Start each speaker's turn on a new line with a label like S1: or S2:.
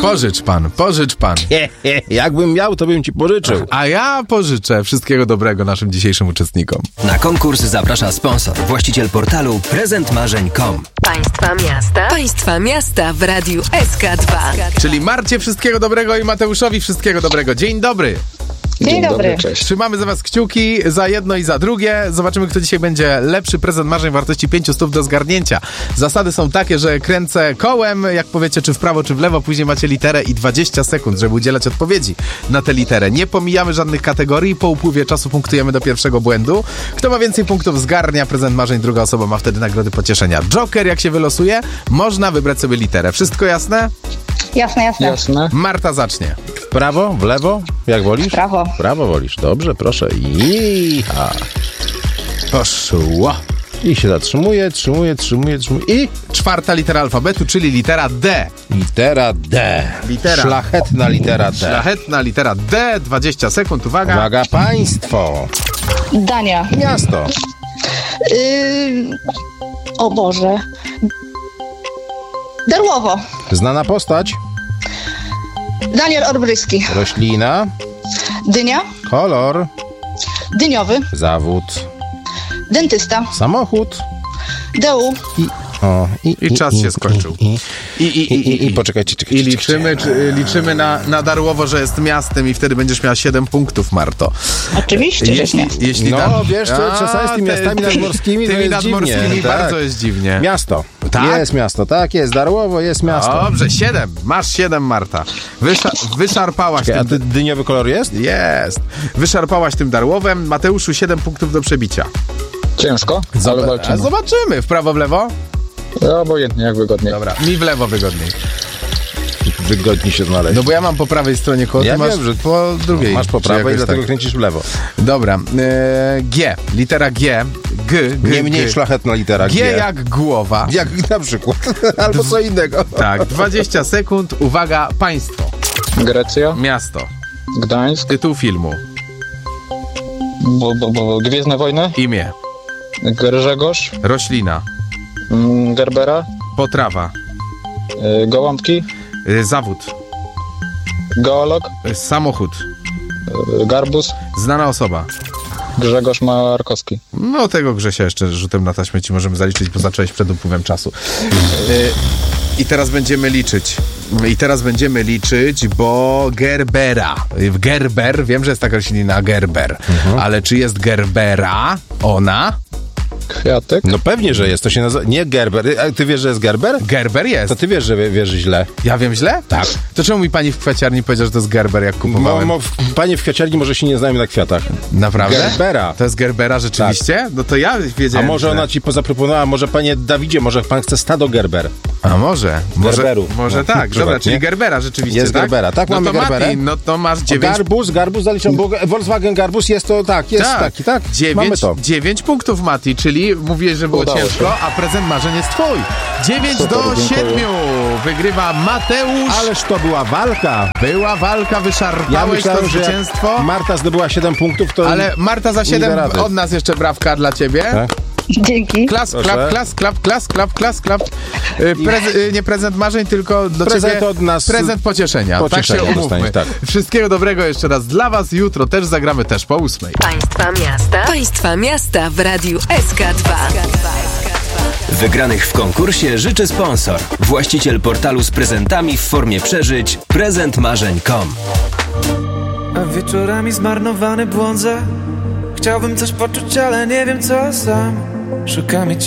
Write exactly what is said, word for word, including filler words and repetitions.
S1: Pożycz pan, pożycz pan.
S2: He, he, jakbym miał, to bym ci pożyczył.
S1: A ja pożyczę. Wszystkiego dobrego naszym dzisiejszym uczestnikom.
S3: Na konkurs zaprasza sponsor, właściciel portalu prezent marzeń kropka com.
S4: Państwa miasta. Państwa miasta w Radiu S K dwa.
S1: Czyli Marcie wszystkiego dobrego i Mateuszowi wszystkiego dobrego. Dzień dobry.
S5: Dzień, Dzień dobry. dobry,
S6: cześć.
S1: Trzymamy za was kciuki za jedno i za drugie. Zobaczymy, kto dzisiaj będzie lepszy. Prezent marzeń wartości pięć stów do zgarnięcia. Zasady są takie, że kręcę kołem, jak powiecie, czy w prawo, czy w lewo. Później macie literę i dwadzieścia sekund, żeby udzielać odpowiedzi na tę literę. Nie pomijamy żadnych kategorii. Po upływie czasu punktujemy do pierwszego błędu. Kto ma więcej punktów, zgarnia prezent marzeń. Druga osoba ma wtedy nagrody pocieszenia. Joker, jak się wylosuje, można wybrać sobie literę. Wszystko jasne?
S5: Jasne, jasne.
S6: Jasne.
S1: Marta zacznie.
S2: W prawo, w lewo? Jak wolisz?
S5: Prawo.
S2: W prawo wolisz. Dobrze, proszę. I ha.
S1: Poszło.
S2: I się zatrzymuje, trzymuje, trzymuje, trzymuje. I
S1: Czwarta litera alfabetu, czyli litera D.
S2: litera D.
S1: Litera.
S2: Szlachetna litera D.
S1: Szlachetna litera D. dwadzieścia sekund, uwaga.
S2: Uwaga, państwo.
S5: Dania.
S2: Miasto.
S5: Yy... O Boże. Derłowo.
S2: Znana postać.
S5: Daniel Olbryski.
S2: Roślina.
S5: Dynia.
S2: Kolor.
S5: Dyniowy.
S2: Zawód.
S5: Dentysta.
S2: Samochód.
S5: Deu.
S2: I, o, i,
S1: I czas się skończył.
S2: I,
S1: I, i, i, i,
S2: i, i poczekajcie, czekajcie.
S1: I liczymy, czy, liczymy na, na Darłowo, że jest miastem i wtedy będziesz miała siedem punktów, Marto.
S5: Oczywiście, że
S1: Jeśli,
S5: nie.
S1: jeśli
S2: No,
S1: dar...
S2: wiesz co,
S1: A,
S2: czasami z tymi
S1: te-
S2: miastami
S1: ty-
S2: nadmorskimi to
S1: tymi
S2: jest
S1: nadmorskimi
S2: dziwnie.
S1: bardzo
S2: Tak.
S1: jest dziwnie.
S2: Miasto.
S1: Tak?
S2: Jest miasto, tak jest. Darłowo jest miasto.
S1: Dobrze, siedem. Masz siedem, Marta. Wysza- wyszarpałaś
S2: A
S1: tym...
S2: ty dyniowy kolor jest?
S1: Jest. Wyszarpałaś tym Darłowem. Mateuszu, siedem punktów do przebicia.
S6: Ciężko, ale
S1: Zob-
S6: walczymy.
S1: Zobaczymy. W prawo, w lewo?
S6: No, obojętnie, jak wygodniej.
S1: Dobra, mi w lewo wygodniej.
S2: Wygodnie się znaleźć.
S1: No bo ja mam po prawej stronie koło,
S2: Ja
S1: ty masz
S2: wiem, że-
S1: po drugiej.
S2: Masz po
S1: czy
S2: prawej,
S1: jakoś
S2: dlatego
S1: tak.
S2: kręcisz w lewo.
S1: Dobra. E, G. Litera G. G. G
S2: Nie mniej
S1: G.
S2: szlachetna litera G.
S1: G jak głowa.
S2: Jak na przykład. Albo co innego.
S1: Tak, dwadzieścia sekund. Uwaga, państwo.
S6: Grecja,
S1: Miasto.
S6: Gdańsk,
S1: Tytuł filmu.
S6: bo, bo, bo, Gwiezdne Wojny,
S1: Imię.
S6: Grzegorz,
S1: Roślina.
S6: mm, Gerbera,
S1: Potrawa.
S6: y, Gołąbki,
S1: Y, Zawód.
S6: geolog,
S1: Y, Samochód.
S6: y, Garbus,
S1: Znana osoba.
S6: Grzegorz Markowski.
S1: No tego Grzesia jeszcze rzutem na taśmę ci możemy zaliczyć, bo zacząłeś przed upływem czasu. Y, I teraz będziemy liczyć. I teraz będziemy liczyć, bo Gerbera. W Gerber, wiem, że jest taka roślina Gerber, ale czy jest Gerbera ona?
S6: Kwiatek,
S2: No pewnie, że jest. To się nazywa... Nie Gerber. A ty wiesz, że jest Gerber?
S1: Gerber jest.
S2: To ty wiesz, że wiesz źle.
S1: Ja wiem źle?
S2: Tak.
S1: To czemu mi pani w kwiaciarni powiedziała, że to jest Gerber, jak
S2: Mo,
S1: kupowałem?
S2: mo, panie w kwiaciarni może się nie znają na kwiatach.
S1: Naprawdę?
S2: Gerbera.
S1: To jest Gerbera rzeczywiście? No to ja
S2: A
S1: wiedziałem.
S2: może
S1: że...
S2: ona ci zaproponowała, może panie Dawidzie, może pan chce stado Gerber.
S1: A może? Może,
S2: Gerberu.
S1: może
S2: No,
S1: tak. Dobra,
S2: prywatnie.
S1: czyli Gerbera rzeczywiście,
S2: Jest
S1: tak?
S2: Gerbera. Tak,
S1: no
S2: mamy
S1: to
S2: Gerberę.
S1: Mati, no to masz dziewięć...
S2: Garbus, Garbus zaliczam, bo Volkswagen Garbus jest to, tak, jest
S1: tak,
S2: taki, tak. Mamy
S1: Dziewięć,
S2: to.
S1: dziewięć punktów, Mati, czyli mówiłeś, że było
S6: Udało się.
S1: ciężko, a prezent marzeń jest twój. dziewięć
S6: Super,
S1: do
S6: dziękuję.
S1: siedmiu. Wygrywa Mateusz.
S2: Ależ to była walka.
S1: Była walka,
S2: Ja
S1: wyszarpałeś
S2: myślałem,
S1: to
S2: że jak
S1: zwycięstwo.
S2: Marta zdobyła siedem punktów, to...
S1: Ale Marta za
S2: Nie
S1: siedem
S2: da rady.
S1: od nas jeszcze brawka dla ciebie.
S2: Tak?
S5: Dzięki.
S1: Klas,
S2: Proszę.
S1: klap, klas, klap, klas, klap, klas, klap. Y, Prez, y, nie prezent marzeń, tylko do
S2: Prezent
S1: ciebie
S2: od nas-
S1: prezent pocieszenia.
S2: Pocieszenia
S1: tak się umówmy.
S2: dostaniesz, tak.
S1: Wszystkiego dobrego jeszcze raz dla was. Jutro też zagramy też po ósmej.
S4: Państwa miasta. Państwa miasta w Radiu S K dwa.
S3: Wygranych w konkursie życzy sponsor, właściciel portalu z prezentami w formie przeżyć prezent marzeń kropka com.
S7: A wieczorami zmarnowany błądzę. Chciałbym coś poczuć, ale nie wiem co sam. Szukam